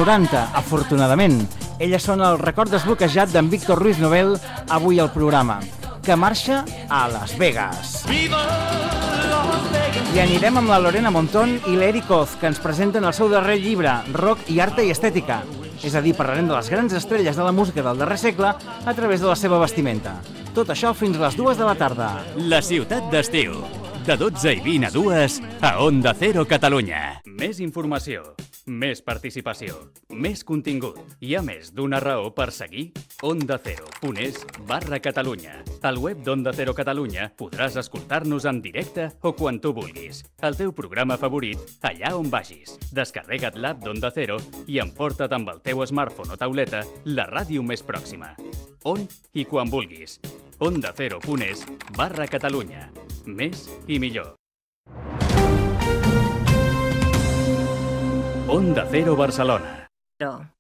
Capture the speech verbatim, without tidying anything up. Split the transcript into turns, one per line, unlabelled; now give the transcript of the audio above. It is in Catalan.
noranta, afortunadament. Elles són el record desbloquejat d'en Víctor Ruiz Novel, avui al programa, que marxa a Las Vegas. I anirem amb la Lorena Montón i l'Eric Oz, que ens presenten el seu darrer llibre, Rock i Arte i Estètica. És a dir, parlarem de les grans estrelles de la música del darrer segle a través de la seva vestimenta. Tot això fins a les dues de la tarda.
La ciutat d'estiu, de dotze i vint a dues, a Onda Cero Catalunya. Més informació, més participació, més contingut. Hi ha més d'una raó per seguir onda cero punt es barra Catalunya. Al web d'Onda Cero Catalunya podràs escoltar-nos en directe o quan tu vulguis. El teu programa favorit, allà on vagis. Descarrega't l'app d'Onda Cero i emporta't amb el teu smartphone o tauleta la ràdio més pròxima. On i quan vulguis. Onda Cero punt es barra Catalunya. Més i millor. Onda Cero Barcelona.
Però...